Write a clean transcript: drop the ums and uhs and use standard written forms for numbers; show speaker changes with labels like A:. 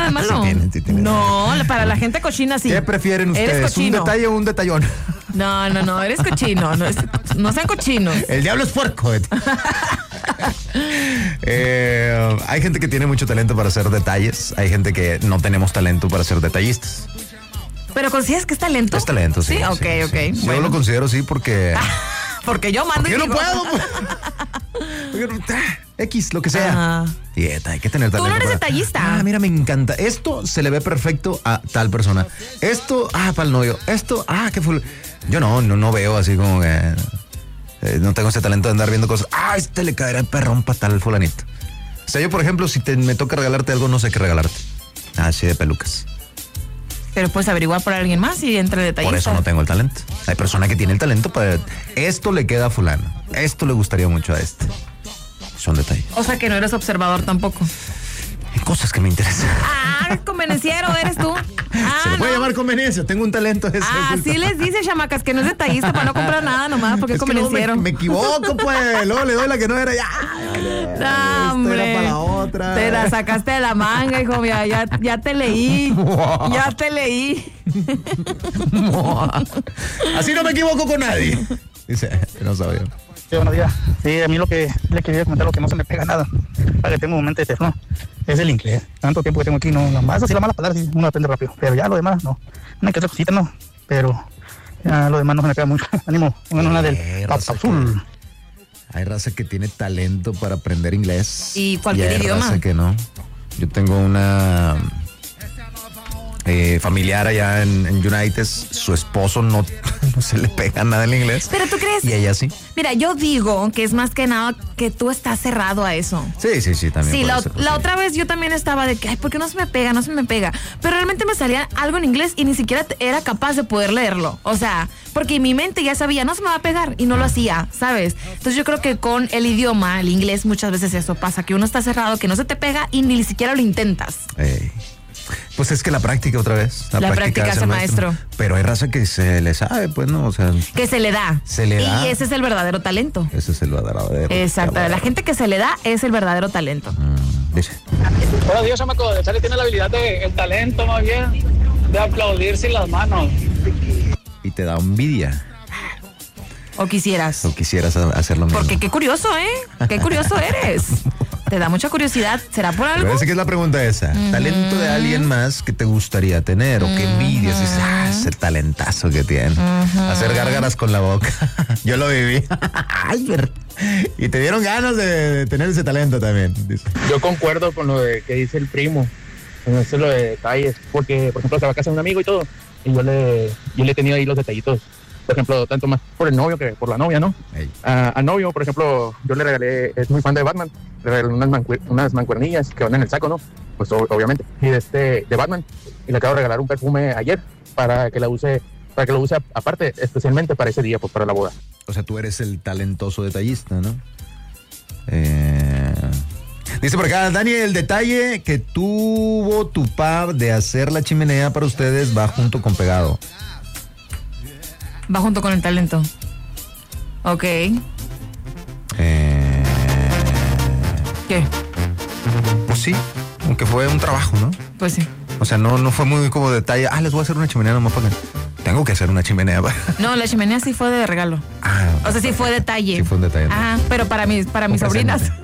A: es malo.
B: Sí tiene.
A: No, para la gente cochina sí.
B: ¿Qué prefieren ustedes? ¿Un detalle o un detallón?
A: No, eres cochino. No sean cochinos.
B: El diablo es puerco. Hay gente que tiene mucho talento para hacer detalles. Hay gente que no tenemos talento para ser detallistas.
A: ¿Pero consideras que es talento?
B: Es talento, sí.
A: Sí, ok.
B: Sí.
A: Bueno.
B: Yo lo considero sí porque...
A: Porque yo mando
B: porque
A: y
B: yo
A: digo.
B: no puedo. X, lo que sea. Dieta, hay que tener talento.
A: Tú no eres detallista.
B: Mira, me encanta. Esto se le ve perfecto a tal persona. Esto, para el novio. Esto, qué full. Yo no veo así como que... no tengo ese talento de andar viendo cosas. Este le caerá el perrón para tal fulanito. O sea, yo, por ejemplo, si me toca regalarte algo, no sé qué regalarte. Así de pelucas.
A: Pero puedes averiguar por alguien más y entre detallistas.
B: Por eso no tengo el talento. Hay persona que tiene el talento para... Esto le queda a fulano. Esto le gustaría mucho a este. Son detalles.
A: O sea que no eres observador tampoco.
B: Hay cosas que me interesan.
A: Convenenciero eres tú.
B: Se le puede llamar conveniencia. Tengo un talento ese.
A: Así les dice, chamacas, que no es detallista para no comprar nada nomás porque es convenenciero.
B: Me equivoco, pues. Luego le doy la que no era.
A: No, hombre.
B: Era para la otra.
A: Te la sacaste de la manga, hijo. Ya te leí. Ya te leí.
B: Así no me equivoco con nadie. Dice, no sabía.
C: Sí, buenos días. Sí, a mí lo que le quería comentar, lo que no se me pega nada, para que tengo un mente de teflón, es el inglés. Tanto tiempo que tengo aquí, no, las más así las malas palabras, sí, uno aprende rápido, pero ya lo demás, no. Una que otra cosita, no, pero ya lo demás no se me pega mucho. Ánimo, una del azul.
B: Hay raza que tiene talento para aprender inglés.
A: Y cualquier
B: hay
A: idioma.
B: Raza que no. Yo tengo una familiar allá en United, su esposo no se le pega nada en inglés.
A: ¿Pero tú crees?
B: Y ella sí.
A: Mira, yo digo que es más que nada que tú estás cerrado a eso.
B: Sí, también.
A: Sí, la otra vez yo también estaba de que, ¿por qué no se me pega? No se me pega. Pero realmente me salía algo en inglés y ni siquiera era capaz de poder leerlo. O sea, porque mi mente ya sabía, no se me va a pegar y no lo hacía, ¿sabes? Entonces yo creo que con el idioma, el inglés, muchas veces eso pasa, que uno está cerrado, que no se te pega y ni siquiera lo intentas.
B: Pues es que la práctica otra vez.
A: La práctica hace maestro.
B: Pero hay raza que se le sabe, pues no, o sea.
A: Que se le da.
B: Se le da.
A: Y ese es el verdadero talento.
B: Ese es el verdadero.
A: Exacto. La gente que se le da es el verdadero talento.
B: Dice.
D: Buenos días, chamaco. Sale tiene la habilidad el talento, más bien, de aplaudir sin las manos.
B: Y te da envidia.
A: O quisieras.
B: O quisieras hacer lo mismo.
A: Porque qué curioso, ¿eh? Qué curioso eres. Te da mucha curiosidad. ¿Será por algo?
B: Parece que es la pregunta esa. ¿Talento de alguien más que te gustaría tener? ¿O qué envidias? Ese talentazo que tiene. Hacer gárgaras con la boca. Yo lo viví. Y te dieron ganas de tener ese talento también. Dice.
C: Yo concuerdo con lo que dice el primo. Con eso lo de detalles. Porque, por ejemplo, se va a casa de un amigo y todo. Y yo le he tenido ahí los detallitos. Por ejemplo, tanto más por el novio que por la novia, ¿no? Al novio, por ejemplo, yo le regalé, es muy fan de Batman, le regalé unas mancuernillas que van en el saco, ¿no? Pues obviamente, y de Batman, y le acabo de regalar un perfume ayer para que lo use aparte, especialmente para ese día, pues para la boda.
B: O sea, tú eres el talentoso detallista, ¿no? Dice por acá, Dani, el detalle que tuvo tu pub de hacer la chimenea para ustedes va junto con pegado.
A: Va junto con el talento. Ok. ¿Qué?
B: Pues sí, aunque fue un trabajo, ¿no?
A: Pues sí.
B: O sea, no fue muy como detalle. Les voy a hacer una chimenea nomás para que... Tengo que hacer una chimenea.
A: No, la chimenea sí fue de regalo. O sea, sí fue detalle.
B: Sí fue un detalle.
A: Ajá, pero para mis sobrinas.